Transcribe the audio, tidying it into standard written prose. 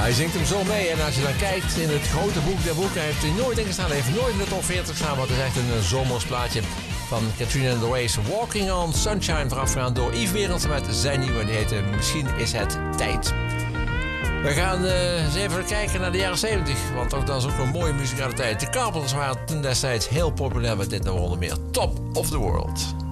Hij zingt hem zo mee en als je dan kijkt in het grote boek der boeken, heeft hij nooit ingestaan, heeft nooit in de top 40 gestaan, want het is echt een zomersplaatje van Katrina and the Waves. Walking on Sunshine, voorafgegaan door Yves Berendsen met zijn nieuwe, en die heette Misschien is het tijd. We gaan eens even kijken naar de jaren 70, want ook dat is ook een mooie muzikale tijd. De Carpenters waren toen destijds heel populair met dit nummer onder meer. Top of the World.